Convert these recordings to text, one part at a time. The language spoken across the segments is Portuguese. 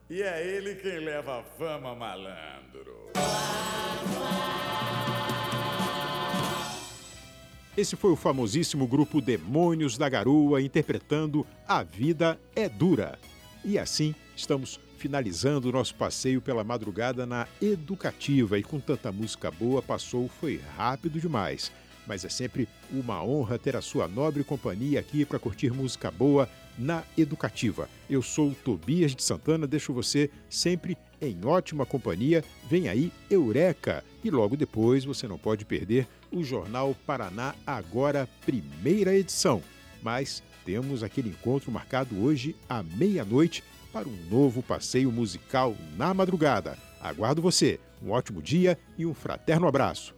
E é ele quem leva a fama, malandro. Esse foi o famosíssimo grupo Demônios da Garoa interpretando A Vida é Dura. E assim estamos finalizando o nosso passeio pela madrugada na Educativa. E com tanta música boa, foi rápido demais. Mas é sempre uma honra ter a sua nobre companhia aqui para curtir música boa na Educativa. Eu sou o Tobias de Santana, deixo você sempre em ótima companhia. Vem aí Eureka e logo depois você não pode perder o Jornal Paraná Agora, primeira edição. Mas temos aquele encontro marcado hoje à meia-noite para um novo passeio musical na madrugada. Aguardo você. Um ótimo dia e um fraterno abraço.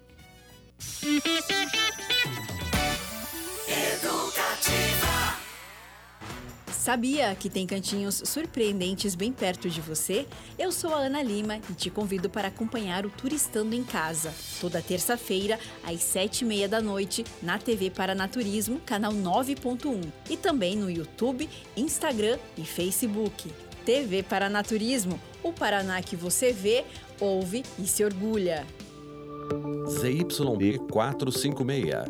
Educativa. Sabia que tem cantinhos surpreendentes bem perto de você? Eu sou a Ana Lima e te convido para acompanhar o Turistando em Casa, toda terça-feira, às 7h30 da noite, na TV Paranaturismo, canal 9.1, e também no YouTube, Instagram e Facebook. TV Paranaturismo, o Paraná que você vê, ouve e se orgulha. ZYB 456,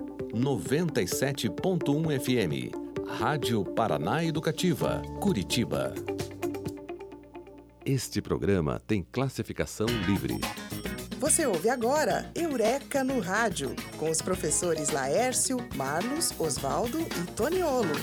97.1 FM. Rádio Paraná Educativa, Curitiba. Este programa tem classificação livre. Você ouve agora Eureka no Rádio, com os professores Laércio, Marlos, Osvaldo e Toniolo.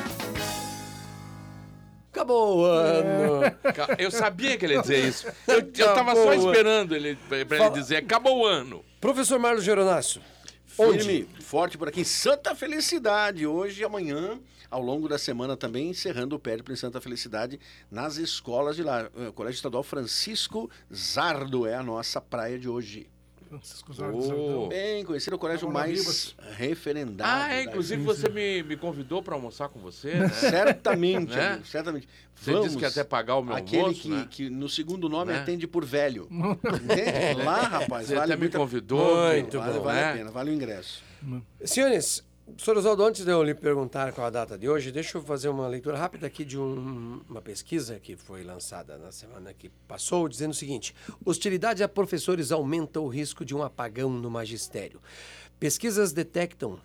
Acabou o ano. Eu sabia que ele ia dizer isso. Eu tava só esperando pra ele dizer, acabou o ano. Professor Marlos Geronasso. Firme, forte por aqui em Santa Felicidade, hoje e amanhã, ao longo da semana também, encerrando o périplo em Santa Felicidade, nas escolas de lá. O Colégio Estadual Francisco Zardo é a nossa praia de hoje. Francisco Zardo. Bem conhecido, o colégio mais referendado. Inclusive você me convidou para almoçar com você, né? Certamente, né? Amigo, certamente. Você disse que ia até pagar o meu almoço, né? Que no segundo nome né? atende por velho. Entende? Lá, rapaz, você vale até me convidou. Muito bom, vale a pena, vale o ingresso. Senhores, professor Osvaldo, antes de eu lhe perguntar qual a data de hoje, deixa eu fazer uma leitura rápida aqui de uma pesquisa que foi lançada na semana que passou, dizendo o seguinte: hostilidade a professores aumenta o risco de um apagão no magistério. Pesquisas detectam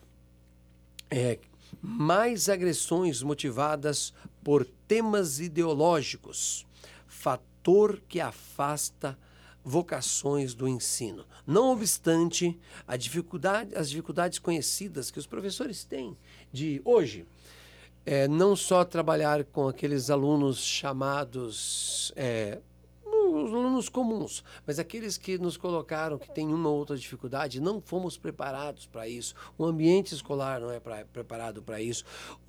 mais agressões motivadas por temas ideológicos, fator que afasta vocações do ensino. Não obstante, as dificuldades conhecidas que os professores têm de hoje, não só trabalhar com aqueles alunos chamados os alunos comuns, mas aqueles que nos colocaram que tem uma ou outra dificuldade, não fomos preparados para isso. O ambiente escolar não é preparado para isso.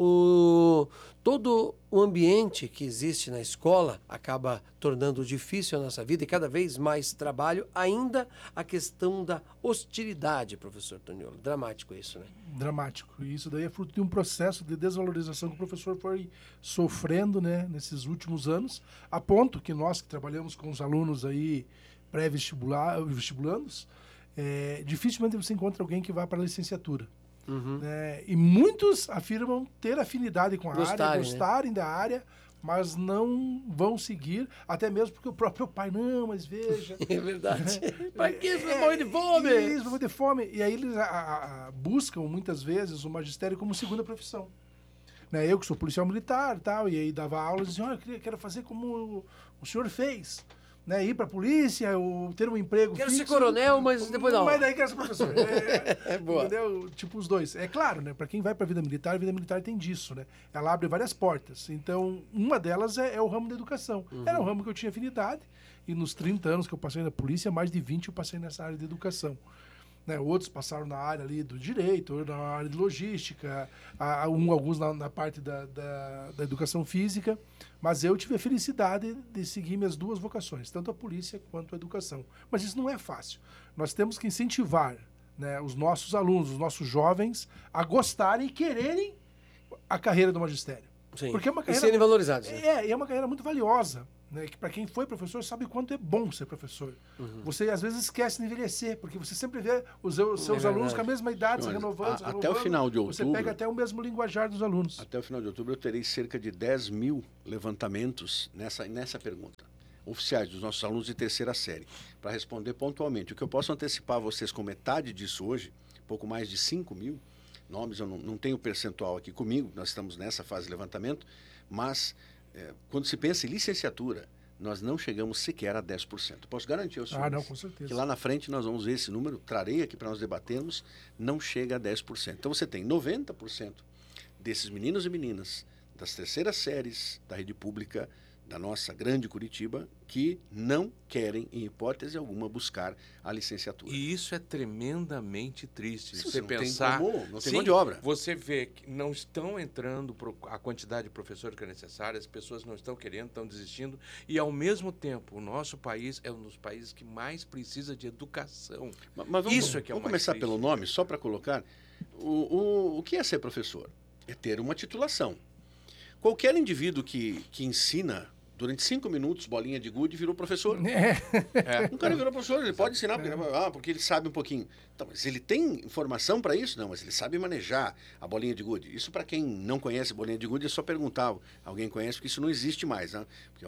Todo o ambiente que existe na escola acaba tornando difícil a nossa vida e cada vez mais trabalho. Ainda a questão da hostilidade, professor Toniolo. Dramático isso, né? Dramático. E isso daí é fruto de um processo de desvalorização que o professor foi sofrendo, né, nesses últimos anos, a ponto que nós que trabalhamos com os alunos aí vestibulandos, dificilmente você encontra alguém que vá para a licenciatura. Uhum. E muitos afirmam ter afinidade com a área, gostarem, né, da área, mas não vão seguir, até mesmo porque o próprio pai, não, mas veja... É verdade. Para que isso vai morrer de fome? Isso, vai morrer de fome. E aí eles buscam, muitas vezes, o magistério como segunda profissão. Né? Eu que sou policial militar e tal, e aí dava aulas e dizia, olha, eu quero fazer como o senhor fez. Né, ir para a polícia, ou ter um emprego quero fixo. Ser coronel, mas depois não. Mas daí quero ser professor. Boa. Entendeu? Tipo os dois. É claro, né? Para quem vai para a vida militar tem disso, né? Ela abre várias portas. Então, uma delas é o ramo da educação. Uhum. Era um ramo que eu tinha afinidade, e nos 30 anos que eu passei na polícia, mais de 20 eu passei nessa área de educação. Né, outros passaram na área ali do direito, na área de logística, alguns na parte da educação física, mas eu tive a felicidade de seguir minhas duas vocações, tanto a polícia quanto a educação. Mas isso não é fácil. Nós temos que incentivar, né, os nossos alunos, os nossos jovens, a gostarem e quererem a carreira do magistério. Sim. Porque é uma carreira, e serem valorizados. Né? É uma carreira muito valiosa. Né, que para quem foi professor sabe quanto é bom ser professor. Uhum. Você às vezes esquece de envelhecer, porque você sempre vê os seus alunos com a mesma idade, se renovando. Até o final de outubro. Você pega até o mesmo linguajar dos alunos. Até o final de outubro eu terei cerca de 10 mil levantamentos nessa pergunta. oficiais, dos nossos alunos de terceira série, para responder pontualmente. O que eu posso antecipar a vocês com metade disso hoje, pouco mais de 5 mil nomes, eu não tenho percentual aqui comigo, nós estamos nessa fase de levantamento, mas quando se pensa em licenciatura, nós não chegamos sequer a 10%. Posso garantir aos senhores não, com certeza. que lá na frente nós vamos ver esse número, trarei aqui para nós debatermos, não chega a 10%. Então você tem 90% desses meninos e meninas das terceiras séries da rede pública da nossa grande Curitiba que não querem, em hipótese alguma, buscar a licenciatura. E isso é tremendamente triste. Sim, você não pensar, tem como, não tem sim, mão de obra. Você vê que não estão entrando a quantidade de professores que é necessária, as pessoas não estão querendo, estão desistindo, e ao mesmo tempo o nosso país é um dos países que mais precisa de educação. Mas vamos começar pelo nome, só para colocar. O que é ser professor? É ter uma titulação. Qualquer indivíduo que ensina durante 5 minutos, bolinha de gude, virou professor. Um cara virou professor, ele pode ensinar, porque ele sabe um pouquinho. Então, mas ele tem informação para isso? Não, mas ele sabe manejar a bolinha de gude. Isso, para quem não conhece bolinha de gude, é só perguntar. Alguém conhece, porque isso não existe mais. Né? Porque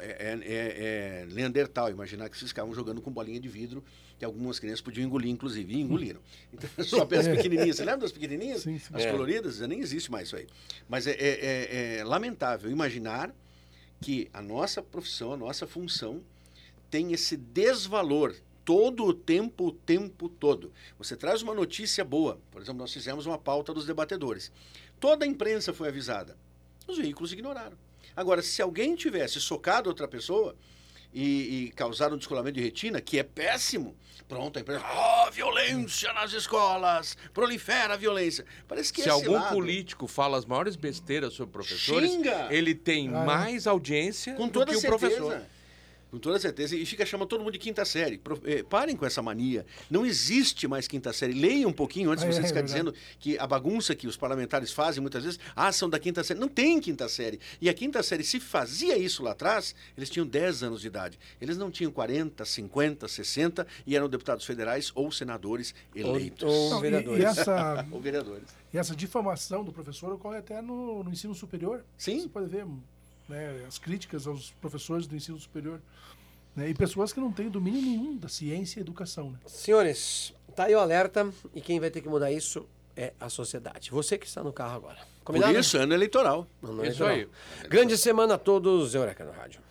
é Neandertal, imaginar que vocês ficavam jogando com bolinha de vidro, que algumas crianças podiam engolir, inclusive, e engoliram. Então, só as pequenininhas. Você lembra das pequenininhas? Sim. As coloridas? Nem existe mais isso aí. Mas é lamentável imaginar que a nossa profissão, a nossa função tem esse desvalor todo o tempo todo. Você traz uma notícia boa, por exemplo, nós fizemos uma pauta dos debatedores. Toda a imprensa foi avisada. Os veículos ignoraram. Agora, se alguém tivesse socado outra pessoa e causado um descolamento de retina, que é péssimo, pronto, a imprensa, violência nas escolas, prolifera a violência. Parece que se algum político fala as maiores besteiras sobre professores, ele tem mais audiência do que o professor. Com toda certeza. E fica chamando todo mundo de quinta série. Parem com essa mania. Não existe mais quinta série. Leiam um pouquinho antes de você ficar dizendo que a bagunça que os parlamentares fazem muitas vezes, são da quinta série. Não tem quinta série. E a quinta série, se fazia isso lá atrás, eles tinham 10 anos de idade. Eles não tinham 40, 50, 60 e eram deputados federais ou senadores eleitos. Ou vereadores. Ou vereadores. E essa difamação do professor ocorre até no ensino superior. Sim. Você pode ver, né, as críticas aos professores do ensino superior, né, e pessoas que não têm domínio nenhum da ciência e educação. Né? Senhores, tá aí o alerta, e quem vai ter que mudar isso é a sociedade. Você que está no carro agora. Combinado? Por isso, ano eleitoral. Isso aí. Grande semana a todos, Eureka no Rádio.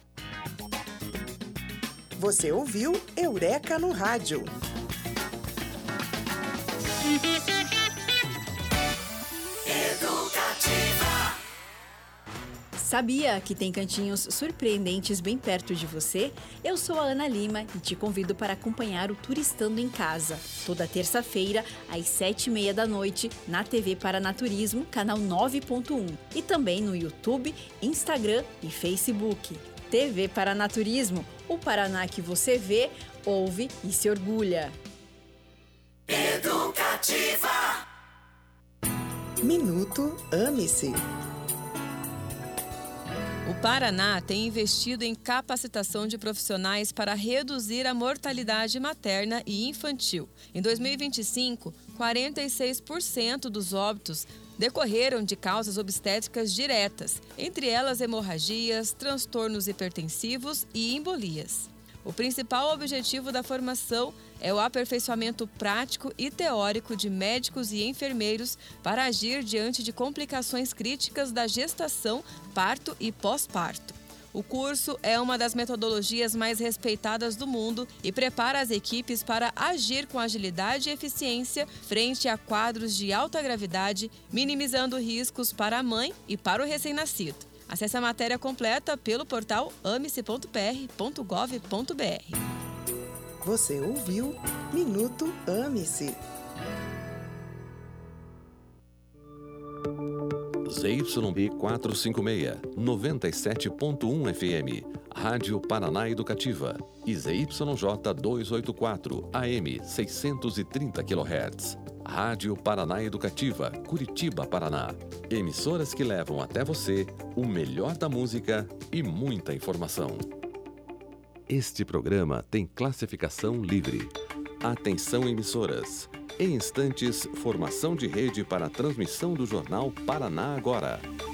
Você ouviu Eureka no Rádio. Sabia que tem cantinhos surpreendentes bem perto de você? Eu sou a Ana Lima e te convido para acompanhar o Turistando em Casa, toda terça-feira, às 7h30 da noite, na TV Paranaturismo, canal 9.1, e também no YouTube, Instagram e Facebook. TV Paranaturismo, o Paraná que você vê, ouve e se orgulha. Educativa. Minuto Ame-se. O Paraná tem investido em capacitação de profissionais para reduzir a mortalidade materna e infantil. Em 2025, 46% dos óbitos decorreram de causas obstétricas diretas, entre elas hemorragias, transtornos hipertensivos e embolias. O principal objetivo da formação é o aperfeiçoamento prático e teórico de médicos e enfermeiros para agir diante de complicações críticas da gestação, parto e pós-parto. O curso é uma das metodologias mais respeitadas do mundo e prepara as equipes para agir com agilidade e eficiência frente a quadros de alta gravidade, minimizando riscos para a mãe e para o recém-nascido. Acesse a matéria completa pelo portal ame-se.pr.gov.br. Você ouviu Minuto Ame-se. ZYB 456, 97.1 FM, Rádio Paraná Educativa. E ZYJ 284, AM 630 kHz. Rádio Paraná Educativa, Curitiba, Paraná. Emissoras que levam até você o melhor da música e muita informação. Este programa tem classificação livre. Atenção, emissoras. Em instantes, formação de rede para a transmissão do jornal Paraná Agora.